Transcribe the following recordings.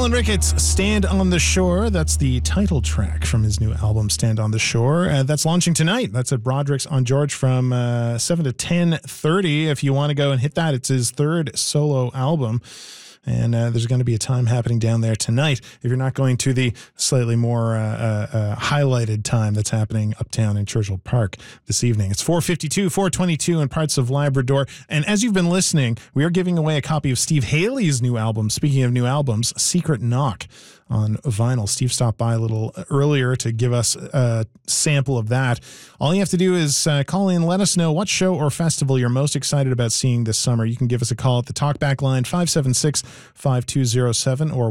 Alan Ricketts, Stand on the Shore. That's the title track from his new album, Stand on the Shore. That's launching tonight. That's at Broderick's on George from 7 to 10:30. If you want to go and hit that, it's his third solo album. And there's going to be a time happening down there tonight if you're not going to the slightly more highlighted time that's happening uptown in Churchill Park this evening. It's 4:52, 4:22 in parts of Labrador. And as you've been listening, we are giving away a copy of Steve Haley's new album. Speaking of new albums, Secret Knock on vinyl. Steve stopped by a little earlier to give us a sample of that. All you have to do is call in, let us know what show or festival you're most excited about seeing this summer. You can give us a call at the talkback line 576-5207 or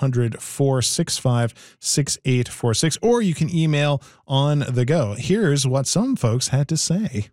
1-800-465-6846, or you can email on the go. Here's what some folks had to say.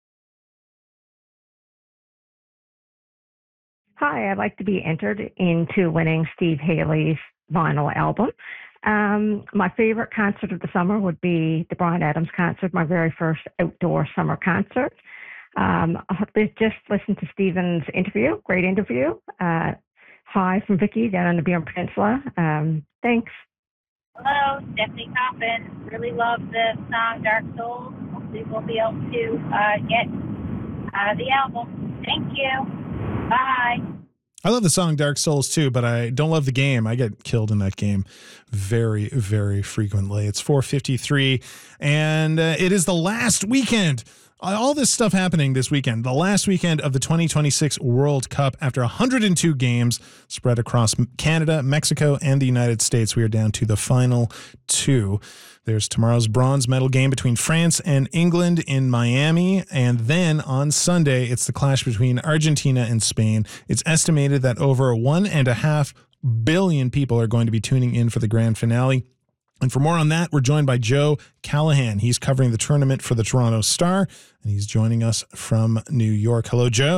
Hi, I'd like to be entered into winning Steve Haley's vinyl album. My favorite concert of the summer would be the Bryan Adams concert, my very first outdoor summer concert. Just listen to Stephen's interview, great interview. Hi from Vicky down on the Bjorn Peninsula. Thanks. Hello, Stephanie Coffin. Really love the song Dark Souls. Hopefully we'll be able to get the album. Thank you. Bye. I love the song Dark Souls too, but I don't love the game. I get killed in that game very, very frequently. It's 4:53, and it is the last weekend. All this stuff happening this weekend, the last weekend of the 2026 World Cup. After 102 games spread across Canada, Mexico, and the United States, we are down to the final two. There's tomorrow's bronze medal game between France and England in Miami. And then on Sunday, it's the clash between Argentina and Spain. It's estimated that over 1.5 billion people are going to be tuning in for the grand finale. And for more on that, we're joined by Joe Callahan. He's covering the tournament for the Toronto Star, and he's joining us from New York. Hello, Joe.